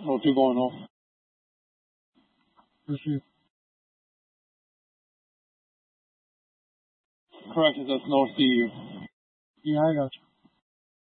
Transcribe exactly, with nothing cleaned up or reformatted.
Oh, two going off. Receive. Correct, that's North C U. Yeah, I got you.